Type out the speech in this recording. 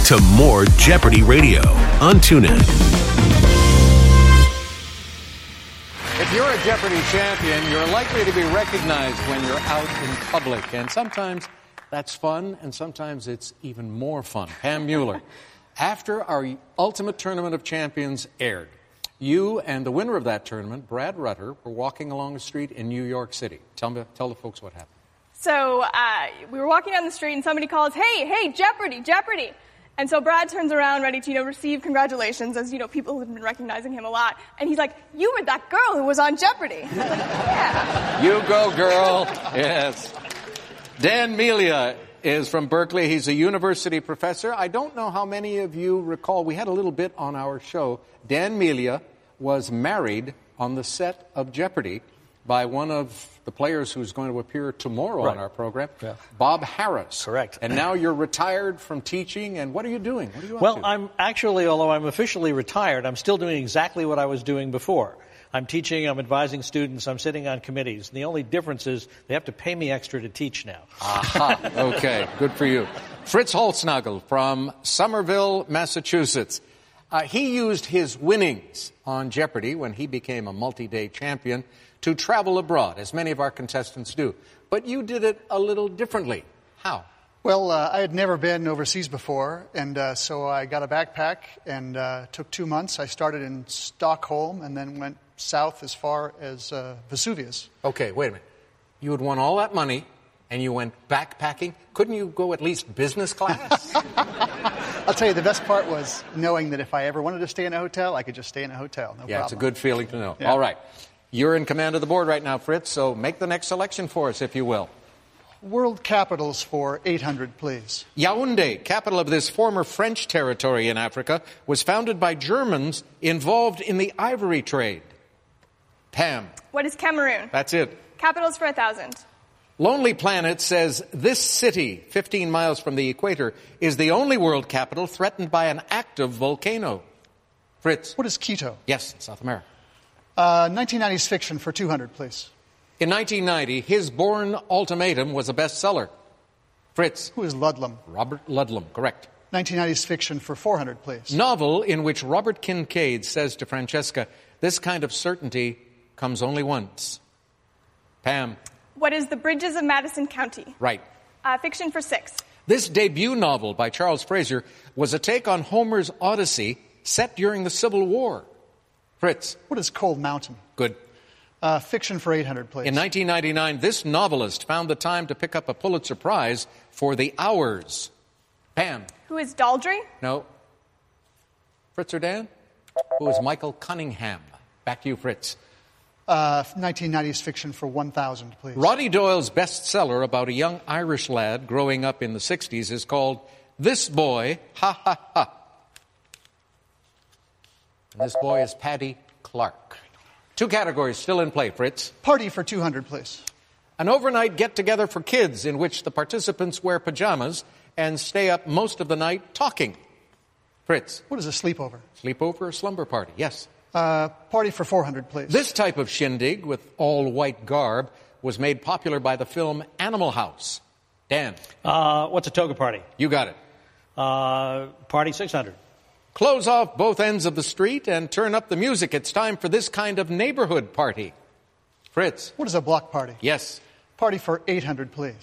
to more Jeopardy Radio on TuneIn. If you're a Jeopardy champion, you're likely to be recognized when you're out in public. And sometimes that's fun, and sometimes it's even more fun. Pam Mueller, after our Ultimate Tournament of Champions aired, you and the winner of that tournament, Brad Rutter, were walking along the street in New York City. Tell the folks what happened. So we were walking down the street, and somebody calls, hey, Jeopardy, Jeopardy. And so Brad turns around, ready to, receive congratulations, as, people have been recognizing him a lot. And he's like, you were that girl who was on Jeopardy! I was like, yeah. You go, girl. Yes. Dan Melia is from Berkeley. He's a university professor. I don't know how many of you recall, we had a little bit on our show. Dan Melia was married on the set of Jeopardy by one of the players who's going to appear tomorrow on our program, Bob Harris. Correct. And now you're retired from teaching, and what are you doing? What are you up to? Well, I'm actually, although I'm officially retired, I'm still doing exactly what I was doing before. I'm teaching, I'm advising students, I'm sitting on committees. And the only difference is they have to pay me extra to teach now. Aha. Okay, good for you. Fritz Holznagel from Somerville, Massachusetts. He used his winnings on Jeopardy when he became a multi-day champion to travel abroad, as many of our contestants do. But you did it a little differently. How? Well, I had never been overseas before, and so I got a backpack and took 2 months. I started in Stockholm and then went south as far as Vesuvius. Okay, wait a minute. You had won all that money, and you went backpacking? Couldn't you go at least business class? I'll tell you, the best part was knowing that if I ever wanted to stay in a hotel, I could just stay in a hotel. No problem. It's a good feeling to know. Yeah. All right. You're in command of the board right now, Fritz, so make the next selection for us, if you will. World capitals for 800, please. Yaoundé, capital of this former French territory in Africa, was founded by Germans involved in the ivory trade. Pam. What is Cameroon? That's it. Capitals for 1,000. Lonely Planet says this city, 15 miles from the equator, is the only world capital threatened by an active volcano. Fritz. What is Quito? Yes, South America. 1990s fiction for 200, please. In 1990, His Bourne Ultimatum was a bestseller. Fritz. Who is Ludlum? Robert Ludlum, correct. 1990s fiction for 400, please. Novel in which Robert Kincaid says to Francesca, this kind of certainty comes only once. Pam. What is The Bridges of Madison County? Right. Fiction for 6. This debut novel by Charles Fraser was a take on Homer's Odyssey set during the Civil War. Fritz. What is Cold Mountain? Good. Fiction for 800, please. In 1999, this novelist found the time to pick up a Pulitzer Prize for The Hours. Pam. Who is Daldry? No. Fritz or Dan? Who is Michael Cunningham? Back to you, Fritz. 1990s fiction for 1,000, please. Roddy Doyle's bestseller about a young Irish lad growing up in the 60s is called This Boy, Ha Ha Ha. And this boy is Paddy Clark. 2 categories still in play, Fritz. Party for 200, please. An overnight get-together for kids in which the participants wear pajamas and stay up most of the night talking. Fritz. What is a sleepover? Sleepover or slumber party, yes. Party for 400, please. This type of shindig with all-white garb was made popular by the film Animal House. Dan. What's a toga party? You got it. Party 600. Close off both ends of the street and turn up the music. It's time for this kind of neighborhood party. Fritz. What is a block party? Yes. Party for 800, please.